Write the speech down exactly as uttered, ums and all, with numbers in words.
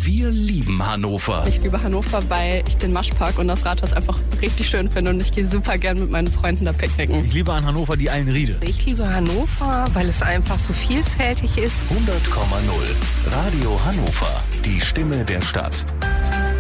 Wir lieben Hannover. Ich liebe Hannover, weil ich den Maschpark und das Rathaus einfach richtig schön finde und ich gehe super gern mit meinen Freunden da picknicken. Ich liebe an Hannover die Eilenriede. Ich liebe Hannover, weil es einfach so vielfältig ist. hundert Komma null Radio Hannover. Die Stimme der Stadt.